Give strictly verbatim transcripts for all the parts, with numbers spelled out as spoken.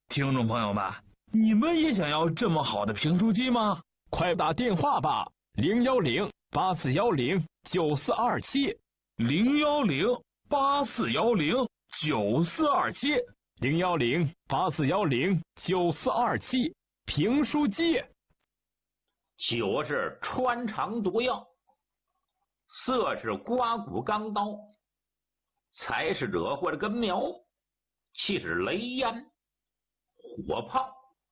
听众朋友们，你们也想要这么好的评书机吗？ 快打电话吧，零幺零八四幺零九四二七， 零幺零八四幺零九四二七， 零幺零八四幺零九四二七，评书机。 酒是穿肠毒药，色是刮骨钢刀，财是惹祸的根苗，气是雷烟火炮。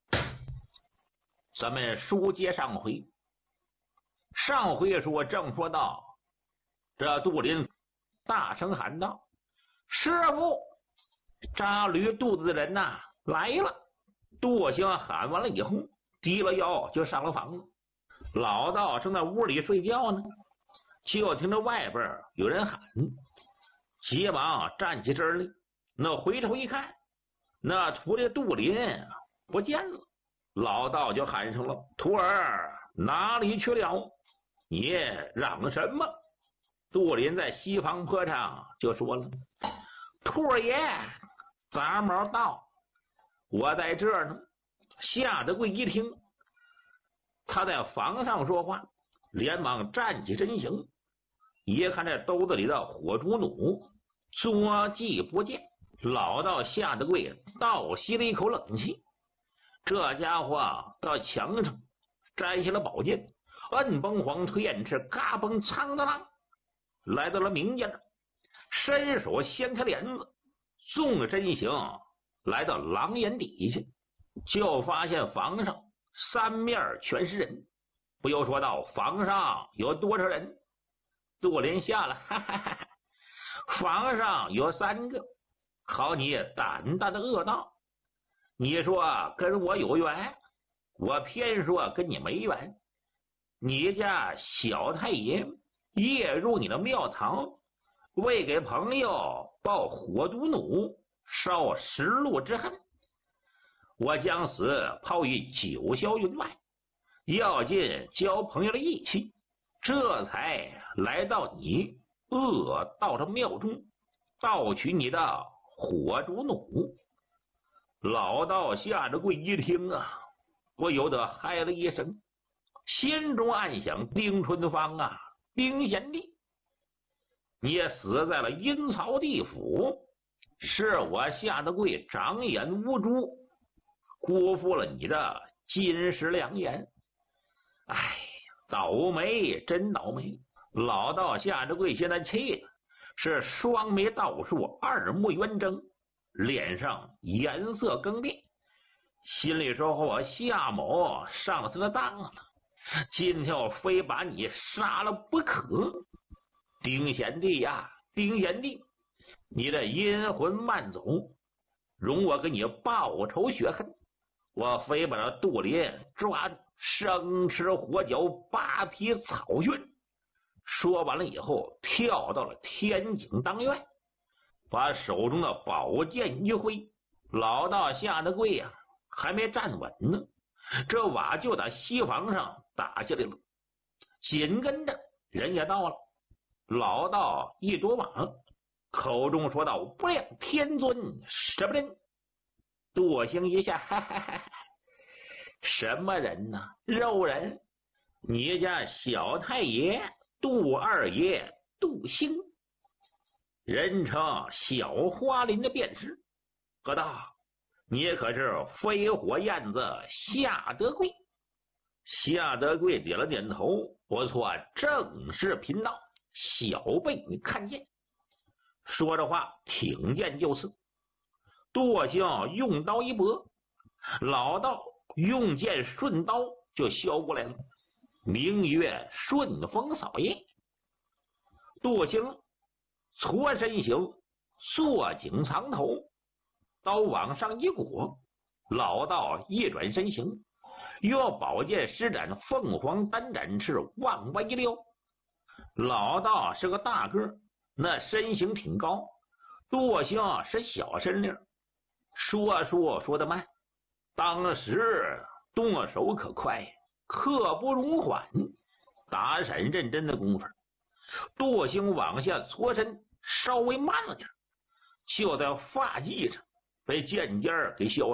咱们书接上回，上回说正说到，这杜林大声喊道：“师傅，扎驴肚子的人呐、啊、来了！”杜兴喊完了以后，低了腰就上了房子。老道正在屋里睡觉呢，就听着外边有人喊，急忙站起身来，那回头一看，那徒弟杜林不见了。老道就喊上了：“徒儿哪里去了？你嚷什么？”杜林在西房坡上就说了：“兔儿爷，杂毛道，我在这儿呢。”夏德贵一听他在房上说话，连忙站起身形，一看这兜子里的火烛弩捉计不见。老道夏德贵倒吸了一口冷气，这家伙到墙上摘下了宝剑，摁崩黄推燕翅，嘎嘣苍的浪，来到了明间，伸手掀开帘子，纵身行来到廊檐底下，就发现房上三面全是人。不由说道：“房上有多少人？”杜林笑了，哈哈哈哈，房上有三个。好你胆大的恶道，你说跟我有缘，我偏说跟你没缘。你家小太爷夜入你的庙堂，为给朋友报火毒弩，烧十路之恨，我将死抛于九霄云外，要尽交朋友的义气，这才来到你恶道的庙中，盗取你的火烛弩。老道夏德贵一听啊，不由得嗨了一声，心中暗想：丁春芳啊，丁贤弟，你也死在了阴曹地府，是我夏德贵长眼无珠，辜负了你的金石良言。哎，倒霉，真倒霉！老道夏德贵现在气的是双眉倒竖，二目圆睁，脸上颜色更变，心里说：“我夏某上他的当了，今天我非把你杀了不可。”丁贤弟呀，丁贤弟，你的阴魂慢走，容我给你报仇雪恨。我非把这杜林抓住，生吃活嚼，扒皮草熏。说完了以后，跳到了天井当院，把手中的宝剑一挥。老道夏德贵呀、啊，还没站稳呢，这瓦就打西房上打下来了。紧跟着人也到了，老道一夺瓦，口中说道：“不量天尊什么人？”杜兴一下，哈哈哈，什么人呢？肉人，你家小太爷杜二爷杜兴，人称小花林的便是。何道，你可是飞火燕子夏德贵？夏德贵点了点头，不错，正是贫道，小辈你看见。说着话，挺剑就刺。杜兴用刀一搏，老道用剑顺刀就削过来了，名曰顺风扫叶。杜兴搓身形，缩颈藏头，刀往上一裹，老道一转身形，用宝剑施展凤凰单展翅，往外一撩。老道是个大个，那身形挺高，杜兴是小身灵，说说说得慢，当时动手可快，刻不容缓。打闪认真的功夫，杜兴往下搓身稍微慢了点，就在发髻上被剑尖给削